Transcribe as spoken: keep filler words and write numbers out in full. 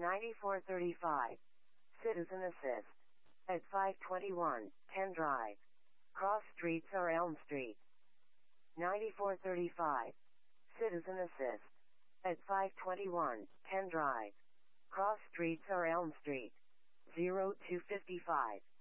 ninety-four thirty-five. Citizen Assist. At five twenty-one, Penn Drive. Cross streets are Elm Street. ninety-four thirty-five. Citizen Assist. At five twenty-one, Penn Drive. Cross streets are Elm Street. zero two fifty-five.